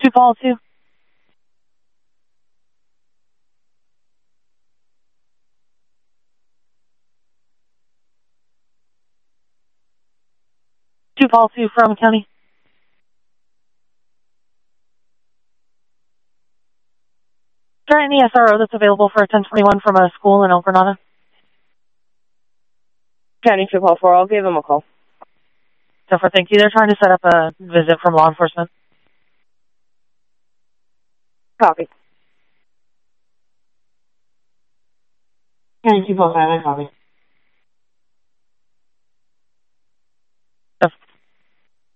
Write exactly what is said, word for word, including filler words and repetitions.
Two Paul two. Two Paul two from County. Is there any S R O that's available for a ten twenty-one from a school in El Granada? County two Paul four, I'll give them a call. Jennifer, thank you. They're trying to set up a visit from law enforcement. Copy. County two Paul five, I copy.